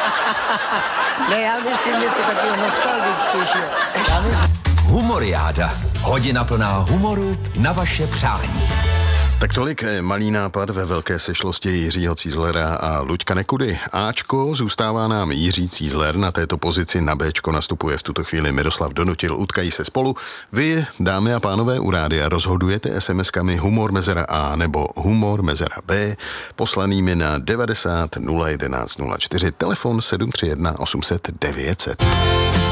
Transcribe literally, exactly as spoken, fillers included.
Ne, já myslím něco takového nostalgičtějšího. Já myslím... Humoriáda. Hodina plná humoru na vaše přání. Tak tolik malý nápad ve velké sešlosti Jiřího Cízlera a Luďka Nekudy. Ačko, zůstává nám Jiří Cízler, na této pozici na Béčko nastupuje v tuto chvíli Miroslav Donutil, utkají se spolu. Vy, dámy a pánové u rádia, rozhodujete es em eskami humor mezera A nebo humor mezera B, poslanými na devadesát nula jedenáct nula čtyři, telefon sedm tři jedna osm set devět set.